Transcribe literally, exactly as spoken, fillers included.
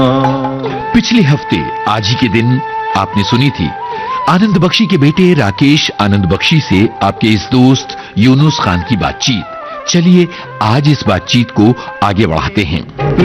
पिछले हफ्ते आज ही के दिन आपने सुनी थी आनंद बख्शी के बेटे राकेश आनंद बख्शी से आपके इस दोस्त यूनुस खान की बातचीत। चलिए आज इस बातचीत को आगे बढ़ाते हैं।